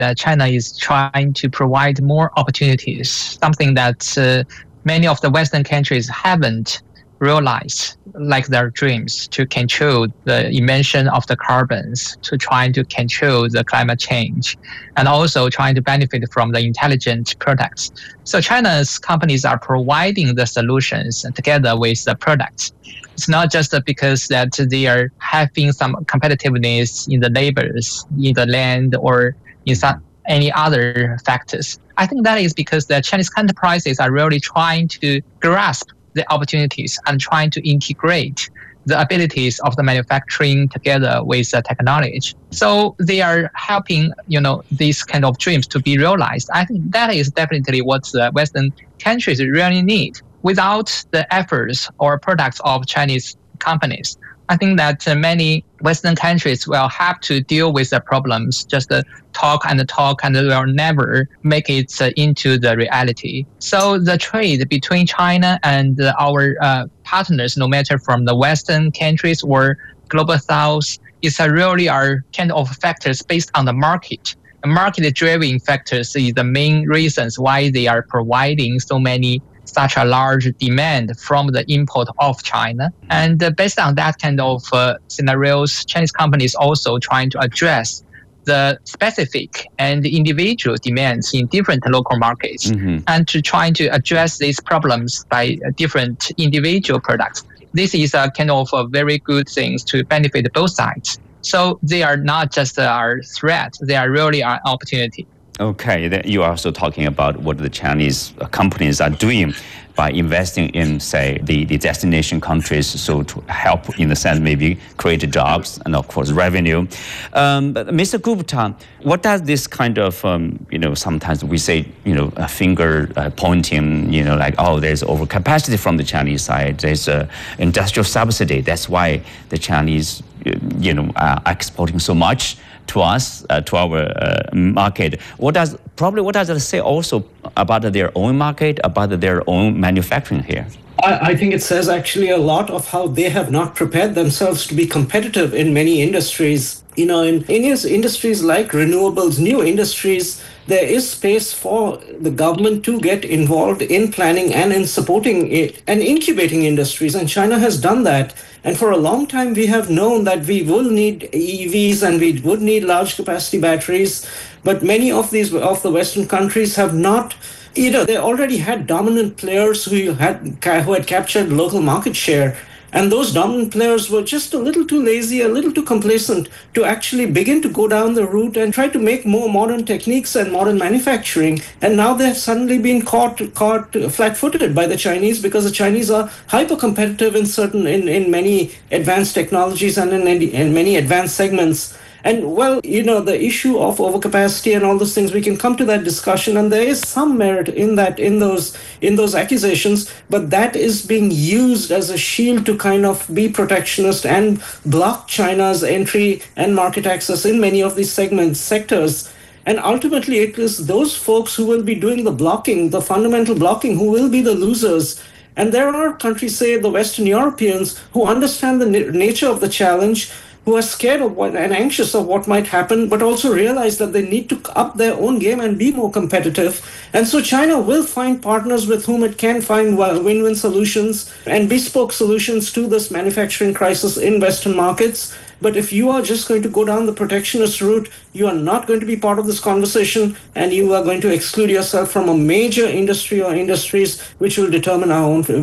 that China is trying to provide more opportunities, something that many of the Western countries haven't realized, like their dreams, to control the emission of the carbons, to trying to control the climate change, and also trying to benefit from the intelligent products. So China's companies are providing the solutions together with the products. It's not just because that they are having some competitiveness in the labors, in the land, or in some any other factors. I think that is because the Chinese enterprises are really trying to grasp the opportunities and trying to integrate the abilities of the manufacturing together with the technology. So they are helping, these kind of dreams to be realized. I think that is definitely what the Western countries really need. Without the efforts or products of Chinese companies, I think that many Western countries will have to deal with the problems, just talk, and will never make it into the reality. So the trade between China and our partners, no matter from the Western countries or Global South, is really our kind of factors based on the market. Market-driven factors is the main reasons why they are providing such a large demand from the import of China. And based on that kind of scenarios, Chinese companies also trying to address the specific and individual demands in different local markets, and to trying to address these problems by different individual products. This is a kind of a very good things to benefit both sides. So they are not just our threat, they are really our opportunity. Okay, you are also talking about what the Chinese companies are doing by investing in, say, the destination countries, so to help, in a sense, maybe create jobs and, of course, revenue. But Mr. Gupta, what does this kind of, sometimes we say, a finger pointing, like, oh, there's overcapacity from the Chinese side, there's industrial subsidy, that's why the Chinese, are exporting so much to us, to our market. What does it say also about their own market, about their own manufacturing here? I think it says actually a lot of how they have not prepared themselves to be competitive in many industries. In industries like renewables, new industries, there is space for the government to get involved in planning and in supporting it and incubating industries. And China has done that. And for a long time, we have known that we will need EVs and we would need large capacity batteries. But many of the Western countries have not, they already had dominant players who had captured local market share. And those dominant players were just a little too lazy, a little too complacent to actually begin to go down the route and try to make more modern techniques and modern manufacturing. And now they've suddenly been caught flat-footed by the Chinese, because the Chinese are hyper-competitive in many advanced technologies and in many advanced segments. And the issue of overcapacity and all those things, we can come to that discussion, and there is some merit in that, in those accusations, but that is being used as a shield to kind of be protectionist and block China's entry and market access in many of these sectors. And ultimately, it is those folks who will be doing the blocking, the fundamental blocking, who will be the losers. And there are countries, say the Western Europeans, who understand the nature of the challenge, who are scared of and anxious of what might happen, but also realize that they need to up their own game and be more competitive. And so China will find partners with whom it can find win-win solutions and bespoke solutions to this manufacturing crisis in Western markets. But if you are just going to go down the protectionist route, you are not going to be part of this conversation, and you are going to exclude yourself from a major industry or industries which will determine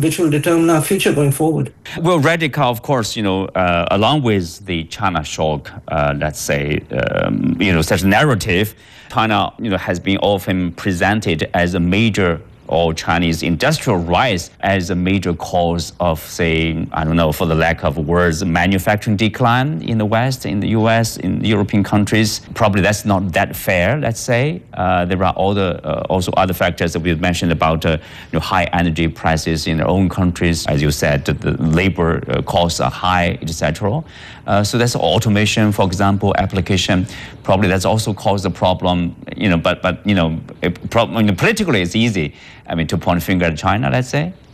our future going forward. Well, Radhika, of course, along with the China shock, let's say, such a narrative, China, has been often presented as a major or Chinese industrial rise as a major cause of, say, for the lack of words, manufacturing decline in the West, in the US, in European countries. Probably that's not that fair, let's say. There are also other factors that we've mentioned about high energy prices in their own countries. As you said, the labor costs are high, etc. So that's automation, for example, application. Probably that's also caused a problem, politically it's easy, to point a finger at China, let's say.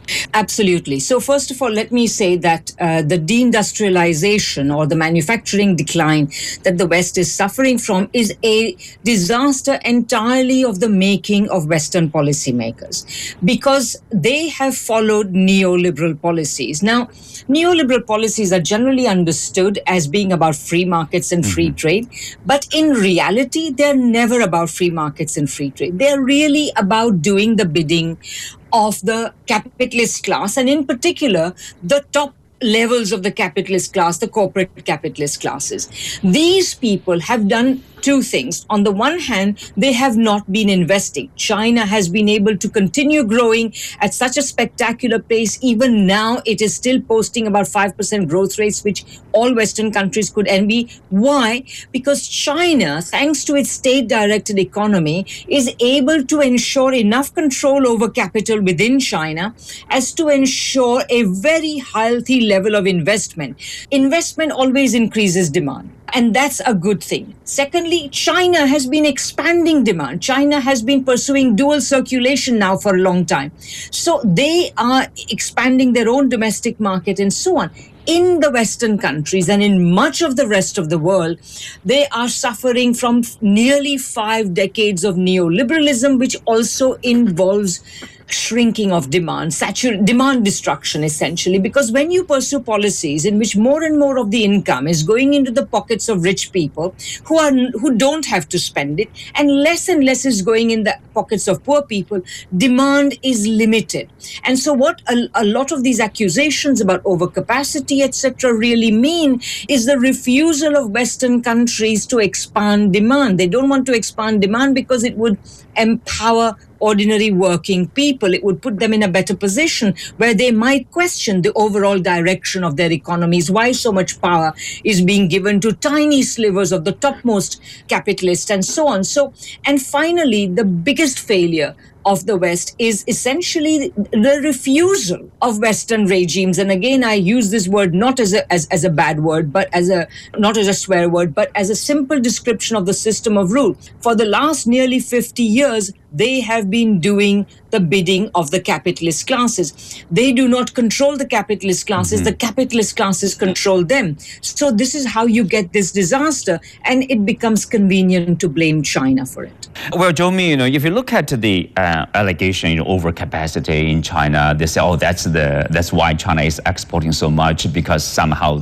Absolutely. So first of all, let me say that the deindustrialization or the manufacturing decline that the West is suffering from is a disaster entirely of the making of Western policymakers, because they have followed neoliberal policies. Now, neoliberal policies are generally understood as being about free markets and free trade, but in reality, they're never about free markets and free trade. They're really about doing the bidding of the capitalist class, and in particular, the top levels of the capitalist class, the corporate capitalist classes. These people have done two things. On the one hand, they have not been investing. China has been able to continue growing at such a spectacular pace. Even now, it is still posting about 5% growth rates, which all Western countries could envy. Why? Because China, thanks to its state-directed economy, is able to ensure enough control over capital within China as to ensure a very healthy level of investment. Investment always increases demand, and that's a good thing. Secondly, China has been expanding demand. China has been pursuing dual circulation now for a long time. So they are expanding their own domestic market and so on. In the Western countries and in much of the rest of the world, they are suffering from nearly 5 decades of neoliberalism, which also involves shrinking of demand, demand destruction, essentially. Because when you pursue policies in which more and more of the income is going into the pockets of rich people who don't have to spend it, and less is going in the pockets of poor people, demand is limited. And so what a lot of these accusations about overcapacity, etc., really mean is the refusal of Western countries to expand demand. They don't want to expand demand because it would empower ordinary working people. It would put them in a better position where they might question the overall direction of their economies, why so much power is being given to tiny slivers of the topmost capitalists and so on. And finally, the biggest failure of the West is essentially the refusal of Western regimes. And again, I use this word not as a bad word, but not as a swear word, but as a simple description of the system of rule. For the last nearly 50 years, they have been doing the bidding of the capitalist classes. They do not control the capitalist classes. The capitalist classes control them. So this is how you get this disaster, and it becomes convenient to blame China for it. Well, Zhou Mi, if you look at the allegation, overcapacity in China, they say, oh, that's why China is exporting so much, because somehow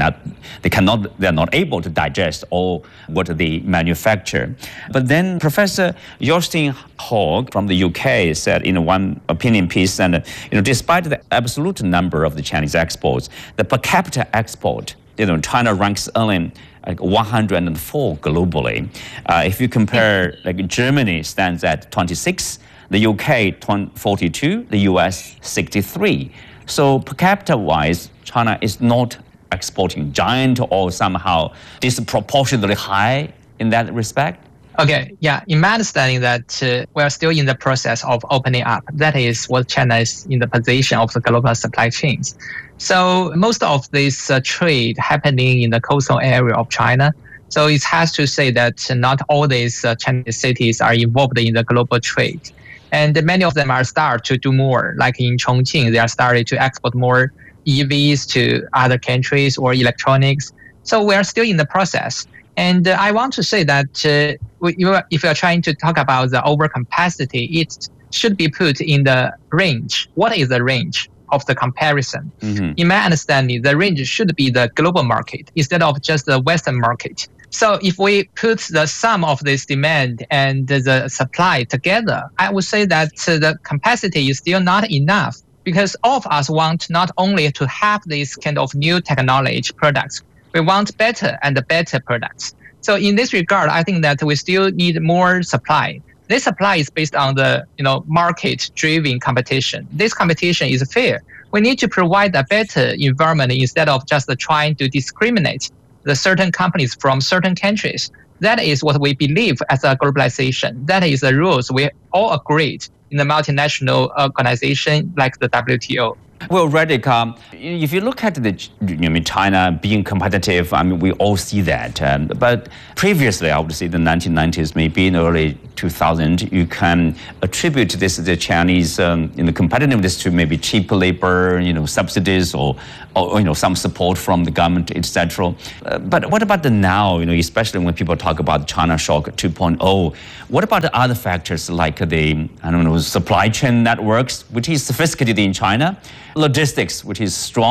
they're not able to digest all what they manufacture. But then Professor Jostein Haug from the UK said in one opinion piece, and despite the absolute number of the Chinese exports, the per capita export, China ranks only like 104 globally. If you compare, Germany stands at 26, the UK 42, the US 63. So per capita wise, China is not exporting giant or somehow disproportionately high in that respect. Okay, yeah. In my understanding that we are still in the process of opening up. That is what China is in the position of the global supply chains. So most of this trade happening in the coastal area of China. So it has to say that not all these Chinese cities are involved in the global trade. And many of them are starting to do more. Like in Chongqing, they are starting to export more EVs to other countries or electronics. So we are still in the process. And I want to say that if you are trying to talk about the overcapacity, it should be put in the range. What is the range of the comparison? In my understanding, the range should be the global market instead of just the Western market. So if we put the sum of this demand and the supply together, I would say that the capacity is still not enough, because all of us want not only to have this kind of new technology products, we want better and better products. So in this regard, I think that we still need more supply. This supply is based on the market-driven competition. This competition is fair. We need to provide a better environment instead of just trying to discriminate the certain companies from certain countries. That is what we believe as a globalization. That is the rules we all agreed in the multinational organization like the WTO. Well, Radhika, if you look at China being competitive, we all see that. But previously, I would say the 1990s, maybe in early 2000, you can attribute this to the Chinese in the competitiveness to maybe cheap labor, subsidies or some support from the government, etc. But what about the now? Especially when people talk about China Shock 2.0, what about the other factors like the supply chain networks, which is sophisticated in China, logistics, which is strong